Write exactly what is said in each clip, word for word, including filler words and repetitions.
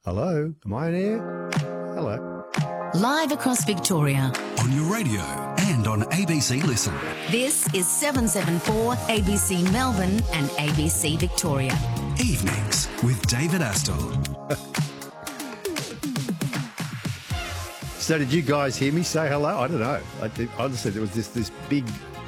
Hello? Am I in air? Hello? Live across Victoria. On your radio and on A B C Listen. This is seven seven four A B C Melbourne and A B C Victoria. Evenings with David Astle. So did you guys hear me say hello? I don't know. I did, honestly, there was this, this big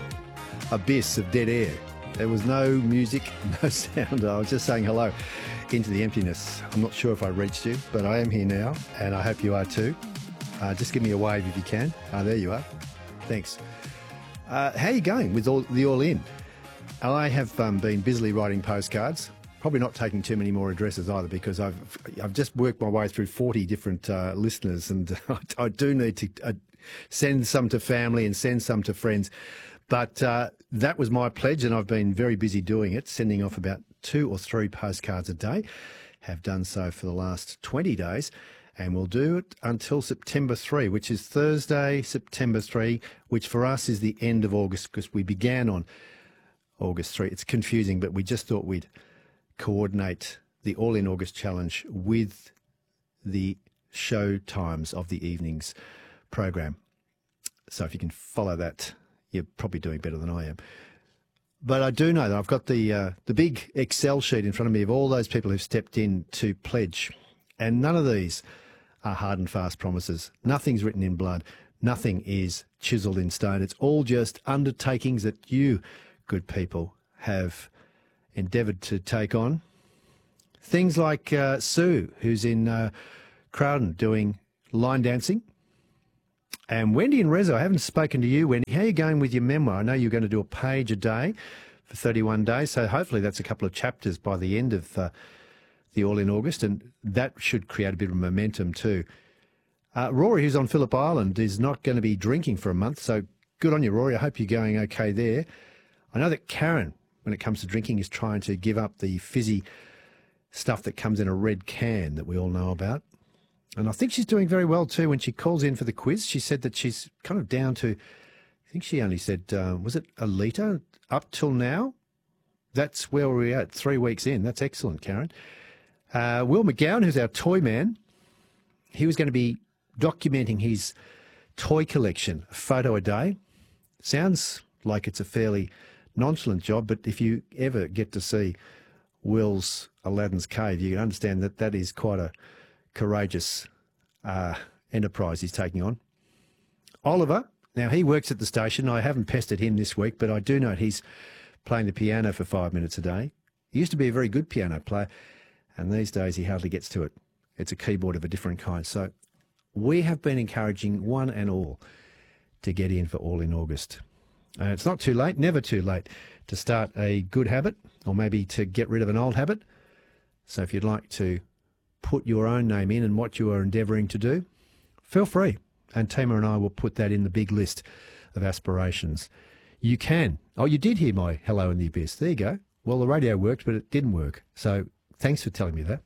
abyss of dead air. There was no music, no sound. I was just saying hello into the emptiness. I'm not sure if I reached you, but I am here now, and I hope you are too. Uh, just give me a wave if you can. Ah, there you are. Thanks. Uh, how are you going with all, the All In? I have um, been busily writing postcards. Probably not taking too many more addresses either, because I've I've just worked my way through forty different uh, listeners, and I, I do need to uh, send some to family and send some to friends. But uh, that was my pledge, and I've been very busy doing it, sending off about two or three postcards a day. Have done so for the last twenty days, and we'll do it until September third, which is Thursday, September third, which for us is the end of August, because we began on August third. It's confusing, but we just thought we'd coordinate the All In August Challenge with the show times of the evening's program. So if you can follow that, you're probably doing better than I am. But I do know that I've got the uh, the big Excel sheet in front of me of all those people who've stepped in to pledge. And none of these are hard and fast promises. Nothing's written in blood. Nothing is chiselled in stone. It's all just undertakings that you, good people, have endeavoured to take on. Things like uh, Sue, who's in uh, Crowden doing line dancing. And Wendy and Rezo, I haven't spoken to you, Wendy. How are you going with your memoir? I know you're going to do a page a day for thirty-one days, so hopefully that's a couple of chapters by the end of uh, the All In August, and that should create a bit of momentum too. Uh, Rory, who's on Phillip Island, is not going to be drinking for a month, so good on you, Rory. I hope you're going okay there. I know that Karen, when it comes to drinking, is trying to give up the fizzy stuff that comes in a red can that we all know about. And I think she's doing very well too. When she calls in for the quiz, she said that she's kind of down to, I think she only said, uh, was it a litre up till now? That's where we're at, three weeks in. That's excellent, Karen. Uh, Will McGowan, who's our toy man, he was going to be documenting his toy collection, a photo a day. Sounds like it's a fairly nonchalant job, but if you ever get to see Will's Aladdin's Cave, you can understand that that is quite a courageous uh, enterprise he's taking on. Oliver, now he works at the station. I haven't pestered him this week, but I do know he's playing the piano for five minutes a day. He used to be a very good piano player, and these days he hardly gets to it. It's a keyboard of a different kind. So we have been encouraging one and all to get in for All In August. Uh, it's not too late, never too late, to start a good habit, or maybe to get rid of an old habit. So if you'd like to put your own name in and what you are endeavouring to do, feel free. And Tima and I will put that in the big list of aspirations. You can. Oh, you did hear my hello in the abyss. There you go. Well, the radio worked, but it didn't work. So thanks for telling me that.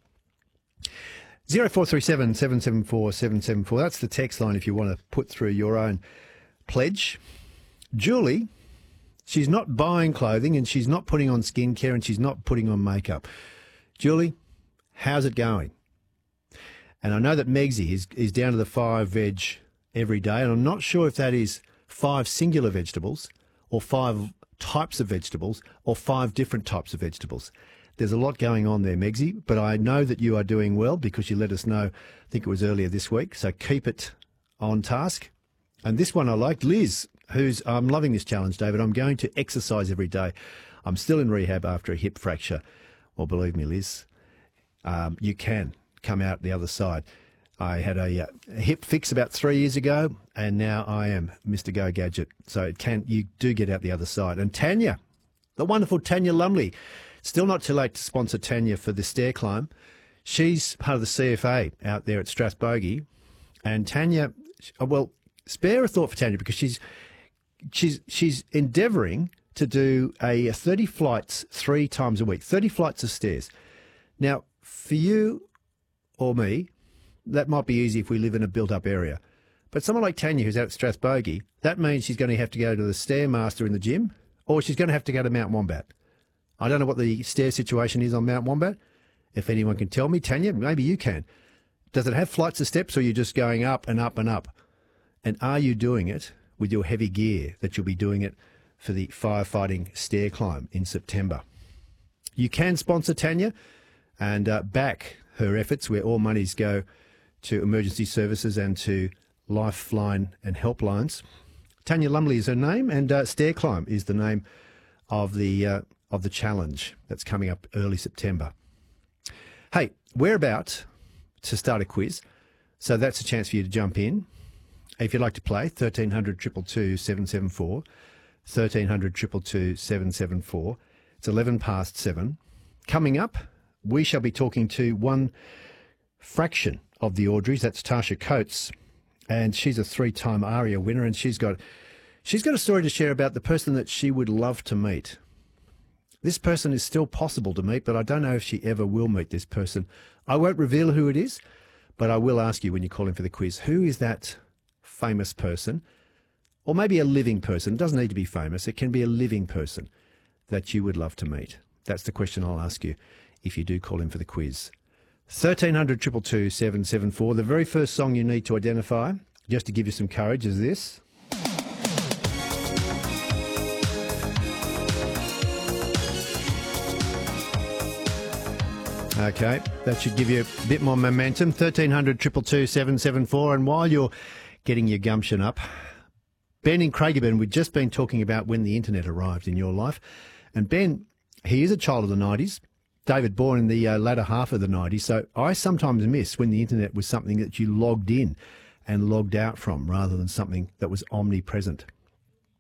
zero four three seven, seven seven four, seven seven four. That's the text line if you want to put through your own pledge. Julie, she's not buying clothing and she's not putting on skincare and she's not putting on makeup. Julie, how's it going? And I know that Megsy is, is down to the five veg every day, and I'm not sure if that is five singular vegetables or five types of vegetables or five different types of vegetables. There's a lot going on there, Megsy, but I know that you are doing well because you let us know, I think it was earlier this week, so keep it on task. And this one I liked, Liz, who's, I'm loving this challenge, David. I'm going to exercise every day. I'm still in rehab after a hip fracture. Well, believe me, Liz, um, you can come out the other side. I had a, a hip fix about three years ago, and now I am Mister Go Gadget. So it can you do get out the other side. And Tanya, the wonderful Tanya Lumley, still not too late to sponsor Tanya for the stair climb. She's part of the C F A out there at Strathbogie. And Tanya, well, spare a thought for Tanya because she's she's she's endeavouring to do a thirty flights three times a week, thirty flights of stairs. Now, for you or me, that might be easy if we live in a built-up area. But someone like Tanya, who's out at Strathbogie, that means she's going to have to go to the Stairmaster in the gym, or she's going to have to go to Mount Wombat. I don't know what the stair situation is on Mount Wombat. If anyone can tell me, Tanya, maybe you can. Does it have flights of steps, or are you just going up and up and up? And are you doing it with your heavy gear that you'll be doing it for the firefighting stair climb in September? You can sponsor Tanya and uh, back her efforts, where all monies go to emergency services and to Lifeline and helplines. Tanya Lumley is her name, and uh, Stair Climb is the name of the uh, of the challenge that's coming up early September. Hey, we're about to start a quiz, so that's a chance for you to jump in. If you'd like to play, thirteen hundred, two two two, seven seven four, thirteen hundred, two two two, seven seven four. It's eleven past seven. Coming up, we shall be talking to one fraction of the Audreys. That's Tasha Coates, and she's a three-time ARIA winner, and she's got she's got a story to share about the person that she would love to meet. This person is still possible to meet, but I don't know if she ever will meet this person. I won't reveal who it is, but I will ask you when you call in for the quiz, who is that famous person, or maybe a living person? It doesn't need to be famous. It can be a living person that you would love to meet. That's the question I'll ask you if you do call in for the quiz. thirteen hundred, two two two, seven seven four. The very first song you need to identify, just to give you some courage, is this. Okay, that should give you a bit more momentum. thirteen hundred, two two two, seven seven four. And while you're getting your gumption up, Ben in Craigieburn, we've just been talking about when the internet arrived in your life. And Ben, he is a child of the nineties. David, born in the uh, latter half of the nineties. So I sometimes miss when the internet was something that you logged in and logged out from, rather than something that was omnipresent.